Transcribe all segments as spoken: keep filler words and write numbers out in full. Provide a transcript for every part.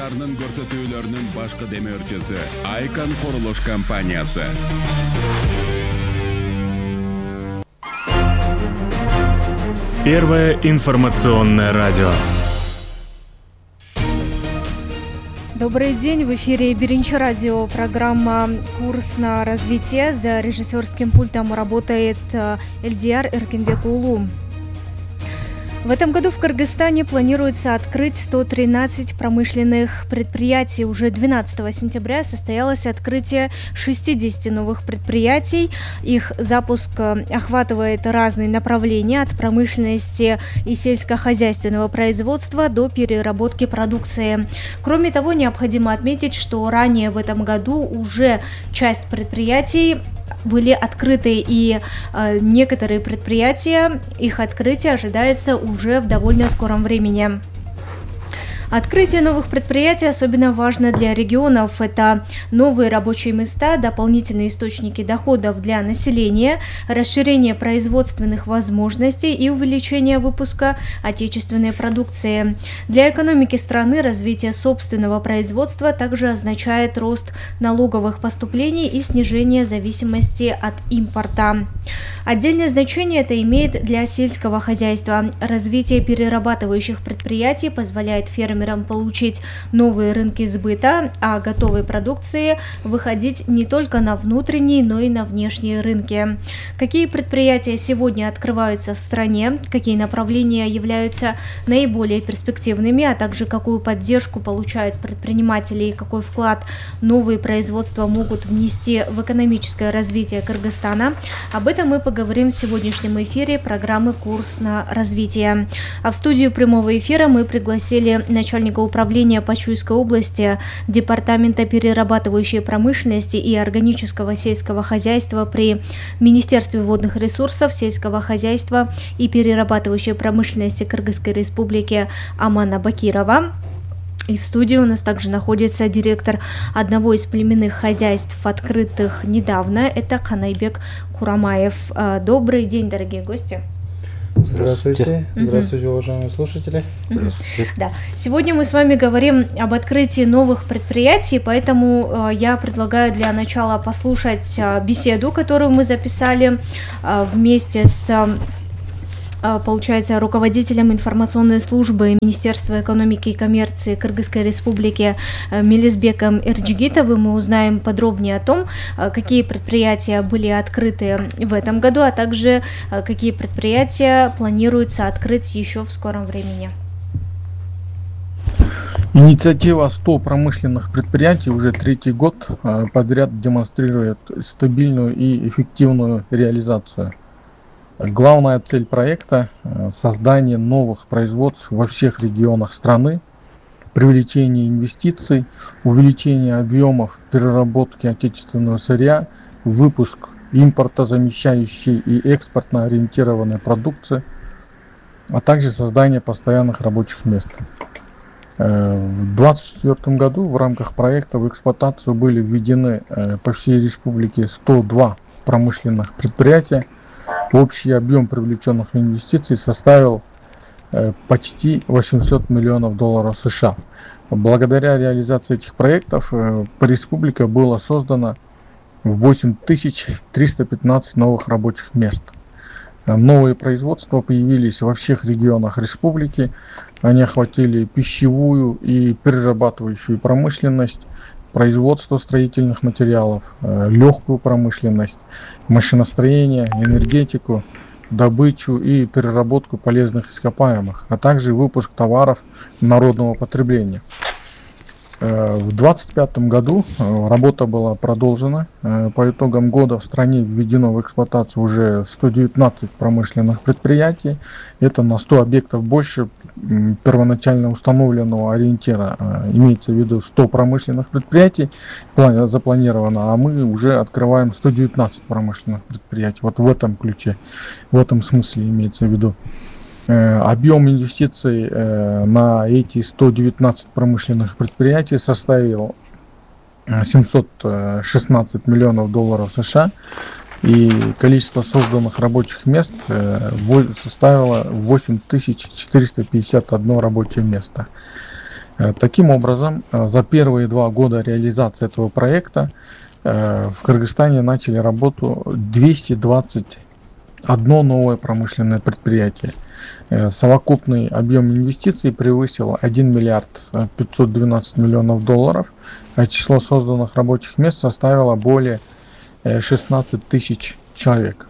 Кызматтарынын көрсөтүүлөрүнүн башкы демөөрчүсү Айкан Курулуш компаниясы. Первое информационное радио. Добрый день, в эфире Биринчи радио, программа «Курс на развитие». За режиссерским пультом работает Эльдияр Эркинбек Улу. В этом году в Кыргызстане планируется открыть сто тринадцать промышленных предприятий. Уже двенадцатого сентября состоялось открытие шестидесяти новых предприятий. Их запуск охватывает разные направления от промышленности и сельскохозяйственного производства до переработки продукции. Кроме того, необходимо отметить, что ранее в этом году уже часть предприятий были открыты, и э, некоторые предприятия, их открытие ожидается уже в довольно скором времени. Открытие новых предприятий особенно важно для регионов. Это новые рабочие места, дополнительные источники доходов для населения, расширение производственных возможностей и увеличение выпуска отечественной продукции. Для экономики страны развитие собственного производства также означает рост налоговых поступлений и снижение зависимости от импорта. Отдельное значение это имеет для сельского хозяйства. Развитие перерабатывающих предприятий позволяет фермерам получить новые рынки сбыта, а готовой продукции выходить не только на внутренние, но и на внешние рынки. Какие предприятия сегодня открываются в стране, какие направления являются наиболее перспективными, а также какую поддержку получают предприниматели и какой вклад новые производства могут внести в экономическое развитие Кыргызстана. Об этом мы поговорим в сегодняшнем эфире программы «Курс на развитие». А в студию прямого эфира мы пригласили начальника управления по Чуйской области Департамента перерабатывающей промышленности и органического сельского хозяйства при Министерстве водных ресурсов, сельского хозяйства и перерабатывающей промышленности Кыргызской республики Амана Бакирова. И в студии у нас также находится директор одного из племенных хозяйств, открытых недавно, это Канайбек Курамаев. Добрый день, дорогие гости. Здравствуйте. Здравствуйте, уважаемые слушатели. Здравствуйте. Да. Сегодня мы с вами говорим об открытии новых предприятий, поэтому э, я предлагаю для начала послушать э, беседу, которую мы записали э, вместе с э, получается, руководителем информационной службы Министерства экономики и коммерции Кыргызской республики Мелизбеком Эрджигитовым. Мы узнаем подробнее о том, какие предприятия были открыты в этом году, а также какие предприятия планируется открыть еще в скором времени. Инициатива сто промышленных предприятий уже третий год подряд демонстрирует стабильную и эффективную реализацию. Главная цель проекта – создание новых производств во всех регионах страны, привлечение инвестиций, увеличение объемов переработки отечественного сырья, выпуск импортозамещающей и экспортно ориентированной продукции, а также создание постоянных рабочих мест. В две тысячи двадцать четвёртом году в рамках проекта в эксплуатацию были введены по всей республике сто два промышленных предприятия. Общий объем привлеченных инвестиций составил э, почти восемьсот миллионов долларов США. Благодаря реализации этих проектов э, по республике было создано восемь тысяч триста пятнадцать новых рабочих мест. Новые производства появились во всех регионах республики. Они охватили пищевую и перерабатывающую промышленность, производство строительных материалов, легкую промышленность, машиностроение, энергетику, добычу и переработку полезных ископаемых, а также выпуск товаров народного потребления. В две тысячи двадцать пятом году работа была продолжена. По итогам года в стране введено в эксплуатацию уже сто девятнадцать промышленных предприятий. Это на сто объектов больше первоначально установленного ориентира. Имеется в виду сто промышленных предприятий запланировано, а мы уже открываем сто девятнадцать промышленных предприятий. Вот в этом ключе, в этом смысле имеется в виду. Объем инвестиций на эти сто девятнадцать промышленных предприятий составил семьсот шестнадцать миллионов долларов США, и количество созданных рабочих мест составило восемь тысяч четыреста пятьдесят одно рабочее место. Таким образом, за первые два года реализации этого проекта в Кыргызстане начали работу двести двадцать одно новое промышленное предприятие. Совокупный объем инвестиций превысил один миллиард пятьсот двенадцать миллионов долларов, а число созданных рабочих мест составило более шестнадцать тысяч человек.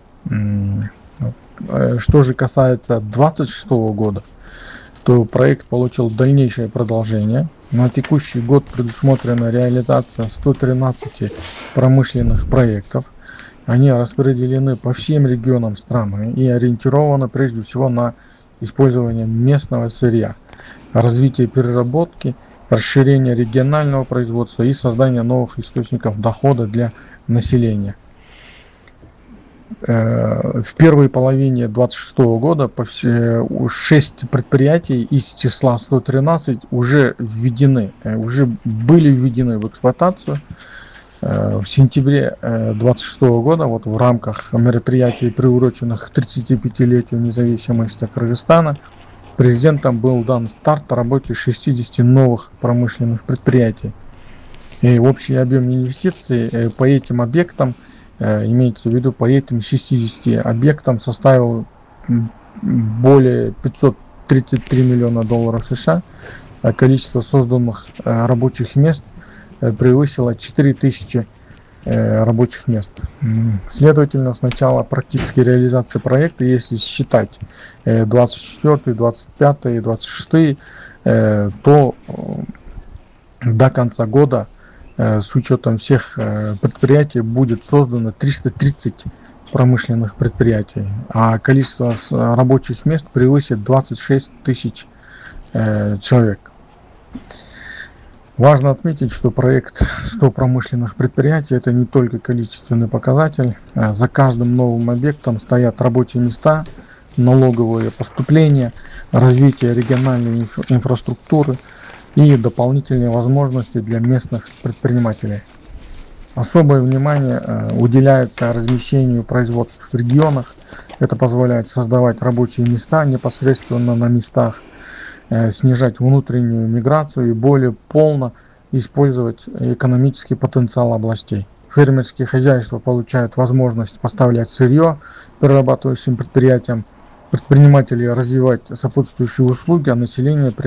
Что же касается две тысячи двадцать шестого года, то проект получил дальнейшее продолжение. На текущий год предусмотрена реализация ста тринадцати промышленных проектов. Они распределены по всем регионам страны и ориентированы прежде всего на использование местного сырья, развитие переработки, расширение регионального производства и создание новых источников дохода для населения. В первой половине две тысячи двадцать шестого года шесть предприятий из числа ста тринадцати уже введены, уже были введены в эксплуатацию. В сентябре две тысячи двадцать шестого года вот в рамках мероприятий, приуроченных к тридцатипятилетию независимости Кыргызстана, президентом был дан старт работе шестидесяти новых промышленных предприятий. И общий объем инвестиций по этим объектам, имеется в виду по этим шестидесяти объектам, составил более пятьсот тридцать три миллиона долларов США, а количество созданных рабочих мест превысило четыре тысячи рабочих мест. Следовательно, с начала практической реализации проекта, если считать двадцать четвёртый, двадцать пятый и двадцать шестый, то до конца года с учетом всех предприятий будет создано триста тридцать промышленных предприятий, а количество рабочих мест превысит двадцать шесть тысяч человек. Важно отметить, что проект сто промышленных предприятий – это не только количественный показатель. За каждым новым объектом стоят рабочие места, налоговые поступления, развитие региональной инфра- инфраструктуры и дополнительные возможности для местных предпринимателей. Особое внимание уделяется размещению производств в регионах. Это позволяет создавать рабочие места непосредственно на местах, снижать внутреннюю миграцию и более полно использовать экономический потенциал областей. Фермерские хозяйства получают возможность поставлять сырье перерабатывающим предприятиям, предприниматели развивать сопутствующие услуги, а население